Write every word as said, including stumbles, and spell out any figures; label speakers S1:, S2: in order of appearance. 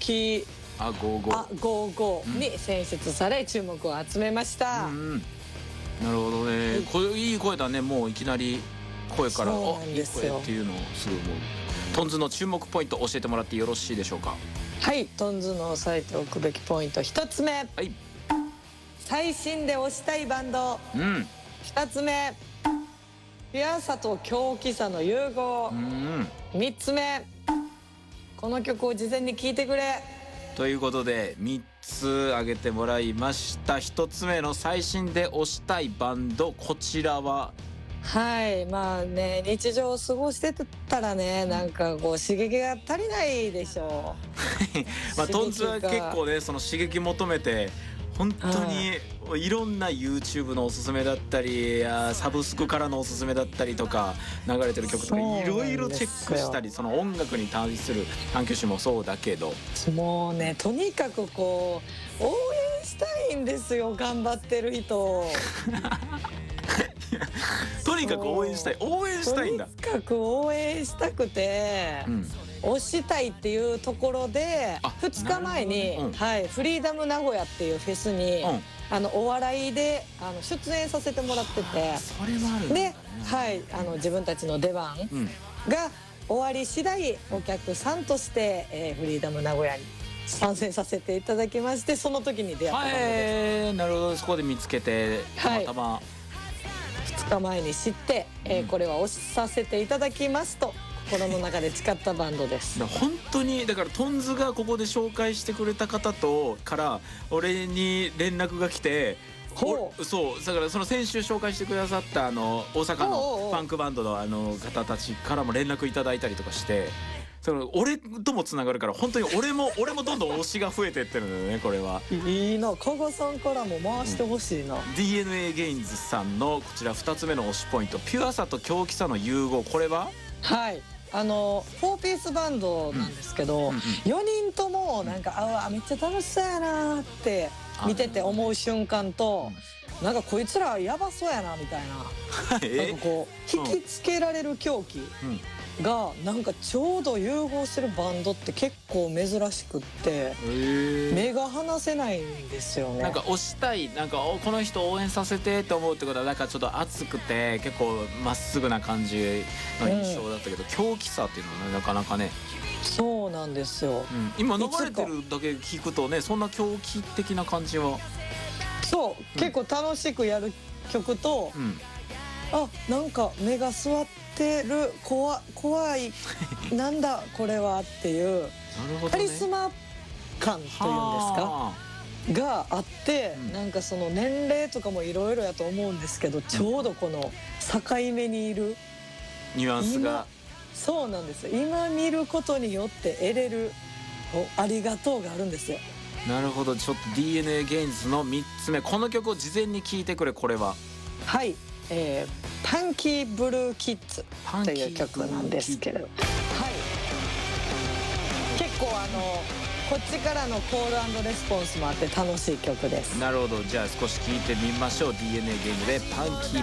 S1: き
S2: あゴーゴー
S1: あゴーゴーに選出され注目を集めました。
S2: うん、なるほどね。これいい声だね。もういきなり声から
S1: そうなんですよ
S2: あいい声っていうのをすぐ思う。トンズの注目ポイント教えてもらってよろしいでしょうか。
S1: はい、トンズの押さえておくべきポイント一つ目、
S2: はい。
S1: 最新で推したいバンド。
S2: うん
S1: 二つ目、ピュアさと狂気さの融合。
S2: うん
S1: 三つ目、この曲を事前に聴いてくれ。
S2: ということでみっつ挙げてもらいました。ひとつめの最新で推したいバンド、こちらは
S1: はい、まあね、日常を過ごしてたらね、なんかこう刺激が足りないでしょう。
S2: まあトンズは
S1: 刺激が
S2: 結構ねその刺激求めて本当にいろんな YouTube のおすすめだったりあサブスクからのおすすめだったりとか流れてる曲とかいろいろチェックしたり、その音楽に対する探求心もそうだけど、
S1: もうね、とにかくこう応援したいんですよ、頑張ってる人。
S2: とにかく応援したい応援したいんだ。
S1: とにかく応援したくて、
S2: うん
S1: 推したいっていうところで
S2: あ
S1: ふつかまえに、
S2: なるほどうん
S1: はい、フリーダム名古屋っていうフェスに、
S2: うん
S1: あのお笑いであの出演させてもらってて、
S2: それもあるんだ
S1: で、
S2: ね。
S1: はい、あの自分たちの出番
S2: うん
S1: が終わり次第お客さんとして、えーフリーダム名古屋に参戦させていただきまして、その時に出会ったバンドです。
S2: はい、なるほど。そこで見つけてたまたま、
S1: ふつかまえに知って、えー
S2: うん
S1: これは推させていただきますと心の中で誓ったバンドです。
S2: だから本当にだからトンズがここで紹介してくれた方とから俺に連絡が来て、
S1: ほ
S2: おそうだからその先週紹介してくださったあの大阪
S1: おうおうおう
S2: のファンクバンドのあの方たちからも連絡いただいたりとかして、その俺ともつながるから本当に俺も俺もどんどん推しが増えてってるんだよね。これは
S1: いいな、加賀さんからも回してほしいな、うん、
S2: ディーエヌエー ゲインズさんのこちらふたつめの推しポイント、ピュアさと狂気さの融合。これは
S1: はい、あのフォーピースバンドなんですけど、
S2: うんうんうん
S1: よにんともなんか、あわめっちゃ楽しそうやなって見てて思う瞬間と、なんかこいつらやばそうやなみたいな、なんかこう引きつけられる狂気
S2: うん
S1: がなんかちょうど融合してるバンドって結構珍しくって、
S2: へー
S1: 目が離せないんですよね。
S2: なんか推したい、なんかおこの人応援させてって思うってことはなんかちょっと熱くて結構まっすぐな感じの印象だったけど、狂気さっていうのはねなかなかね、
S1: そうなんですよ、
S2: うん、今流れてるだけ聞くとねそんな狂気的な感じは、
S1: そう、結構楽しくやる曲と、
S2: うん、
S1: あ、なんか目が座ってる怖怖いなんだこれはっていう
S2: なるほどね、
S1: カリスマ感というんですか
S2: は
S1: があって、
S2: うん
S1: なんかその年齢とかもいろいろやと思うんですけど、ちょうどこの境目にいる
S2: あニュアンスが、
S1: そうなんですよ、今見ることによって得れるおありがとうがあるんですよ。
S2: なるほど。ちょっと ディーエヌエー ゲインズのみっつめ、この曲を事前に聴いてくれ。これは
S1: はい、えー、パンキーブルーキッズという曲なんですけれど、はい、結構あのこっちからのコール&レスポンスもあって楽しい曲です。
S2: なるほど。じゃあ少し聴いてみましょう。 ディーエヌエー ゲインズでパンキー